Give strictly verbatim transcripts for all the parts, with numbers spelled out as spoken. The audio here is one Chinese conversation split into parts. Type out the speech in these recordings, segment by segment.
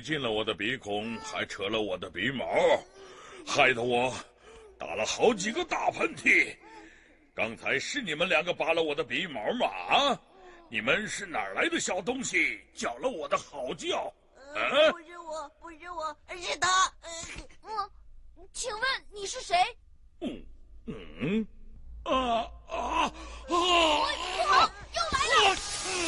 进了我的鼻孔，还扯了我的鼻毛，害得我打了好几个大喷嚏。刚才是你们两个拔了我的鼻毛吗？啊，你们是哪儿来的小东西，叫了我的好叫？ 呃，不是我，不是我，是他。 嗯，请问你是谁？ 嗯嗯，啊啊啊！ 不好，又来了！啊！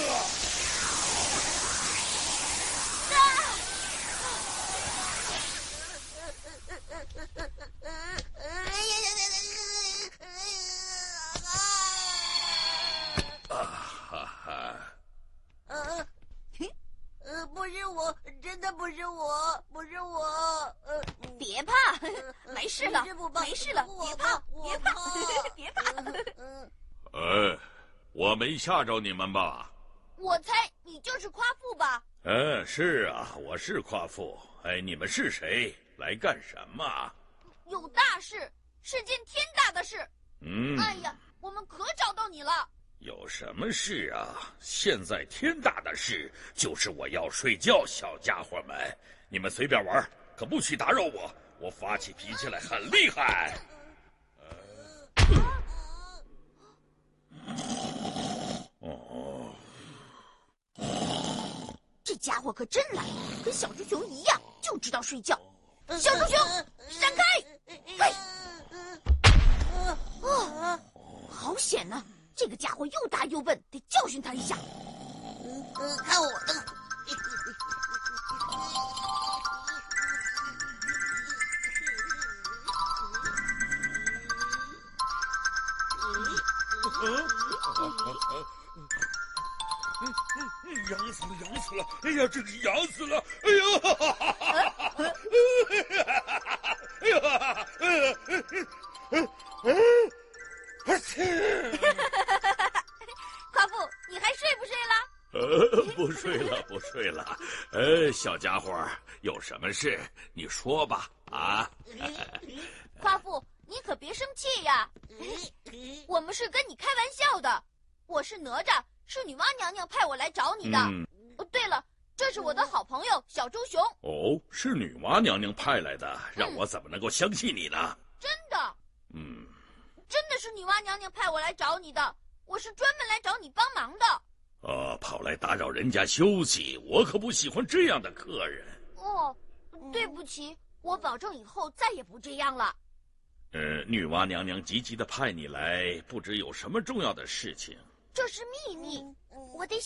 啊哈哈！ 呃，呃，不是我，真的不是我，不是我。呃， 别怕，没事了，没事了，别怕，别怕，别怕。 哎，我没吓着你们吧？ 我猜你就是夸父吧？ 嗯，是啊，我是夸父。哎，你们是谁？来干什么？ 有大事，是件天大的事。 嗯。 哎呀，我们可找到你了。 有什么事啊？现在天大的事就是我要睡觉，小家伙们，你们随便玩，可不许打扰我。我发起脾气来很厉害。哦， 这家伙可真懒，跟小猪熊一样，就知道睡觉。小猪熊，闪开！嘿，哦，好险呐！这个家伙又大又笨，得教训他一下。 嗯，看我的！ 痒死了，痒死了！哎呀，真是痒死了！哎呀！哎呀！哎呀！ 夸父，你还睡不睡了？ 呃，不睡了，不睡了。呃，小家伙，有什么事你说吧。啊！ 夸父，你可别生气呀，我们是跟你开玩笑的。我是哪吒，是女娲娘娘派我来找你的。 嗯、 哦，对了，这是我的好朋友小猪熊。 哦，是女娲娘娘派来的，让我怎么能够相信你呢？ 嗯、真的。 嗯。 真的是女娲娘娘派我来找你的，我是专门来找你帮忙的。 啊，跑来打扰人家休息，我可不喜欢这样的客人。 哦，对不起，我保证以后再也不这样了。 呃，女娲娘娘急急的派你来，不知有什么重要的事情。 这是秘密，我得